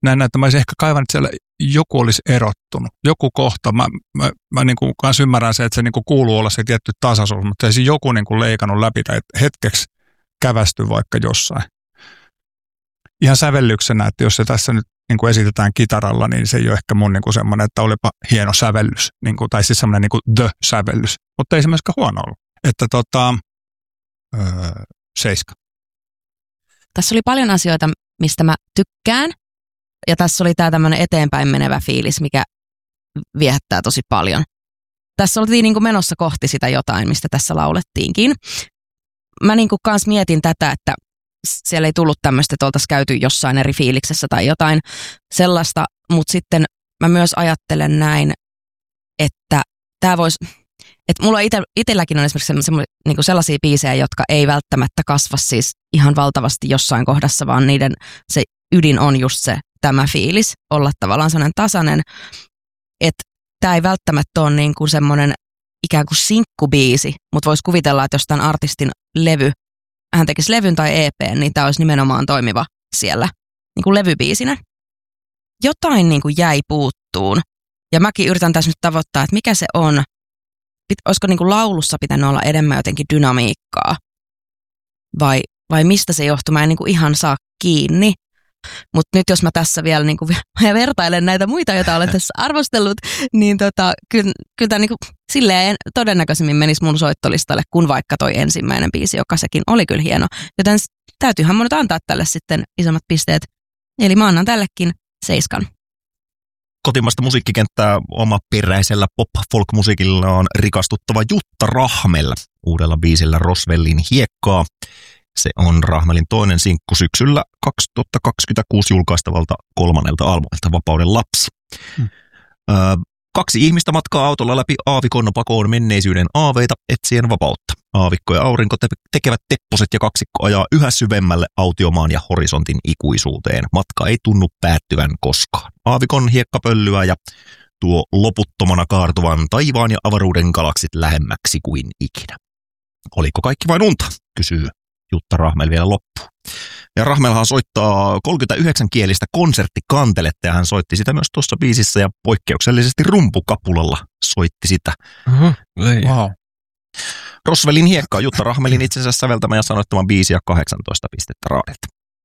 näin, että mä olisin ehkä kaivannut, että siellä joku olisi erottunut. Joku kohta, mä niin kuin kans ymmärrän se, että se niin kuin kuuluu olla se tietty tasaisuus, mutta ei joku niin kuin leikannut läpi tai hetkeksi kävästy vaikka jossain. Ihan sävellyksenä, että jos se tässä nyt niin kuin esitetään kitaralla, niin se ei ole ehkä mun niin kuin semmoinen, että olipa hieno sävellys, niin kuin, tai siis semmoinen niin kuin the-sävellys, mutta ei se myöskään huono ollut. Että 7. Tässä oli paljon asioita, mistä mä tykkään, ja tässä oli tää tämmöinen eteenpäin menevä fiilis, mikä viehättää tosi paljon. Tässä oltiin niin kuin menossa kohti sitä jotain, mistä tässä laulettiinkin. Mä niin kuin kans mietin tätä, että siellä ei tullut tämmöistä, että oltaisiin käyty jossain eri fiiliksessä tai jotain sellaista, mutta sitten mä myös ajattelen näin, että tämä voisi, että mulla itselläkin on esimerkiksi niin kuin sellaisia biisejä, jotka ei välttämättä kasva siis ihan valtavasti jossain kohdassa, vaan niiden se ydin on just se tämä fiilis, olla tavallaan sellainen tasainen, että tämä ei välttämättä ole niin kuin semmoinen ikään kuin sinkkubiisi, mutta voisi kuvitella, että jos tämän artistin levy, hän tekisi levyn tai EPn, niin tämä olisi nimenomaan toimiva siellä niin kuin levybiisinä. Jotain niin kuin jäi puuttuun. Ja mäkin yritän tässä nyt tavoittaa, että mikä se on. Olisiko niin kuin laulussa pitänyt olla enemmän jotenkin dynamiikkaa? Vai mistä se johtuu? Mä en niin kuin ihan saa kiinni. Mutta nyt jos mä tässä vielä niin kuin vertailen näitä muita, joita olen tässä arvostellut, niin kyllä tämä niin kuin silleen todennäköisemmin menisi mun soittolistalle kuin vaikka toi ensimmäinen biisi, joka sekin oli kyllä hieno. Joten täytyyhän mun nyt antaa tälle sitten isommat pisteet. Eli mä annan tällekin 7. Kotimaista musiikkikenttää omaperäisellä pop-folk-musiikilla on rikastuttava Jutta Rahmel uudella biisillä Roswellin hiekkaa. Se on Rahmelin toinen sinkku syksyllä 2026 julkaistavalta 3. albumilta Vapauden lapsi. 2 ihmistä matkaa autolla läpi aavikon pakoon menneisyyden aaveita etsien vapautta. Aavikko ja aurinko tekevät tepposet ja kaksikko ajaa yhä syvemmälle autiomaan ja horisontin ikuisuuteen. Matka ei tunnu päättyvän koskaan. Aavikon hiekkapöllyä ja tuo loputtomana kaartuvan taivaan ja avaruuden galaksit lähemmäksi kuin ikinä. Oliko kaikki vain unta, kysyy Jutta Rahmel vielä loppuun. Ja Rahmelhan soittaa 39 kielistä konserttikanteletta ja hän soitti sitä myös tuossa biisissä ja poikkeuksellisesti rumpukapulalla soitti sitä. Wow. Roswellin hiekka Jutta Rahmelin itsensä säveltämä ja sanoittama biisi ja 18 pistettä Raadilta.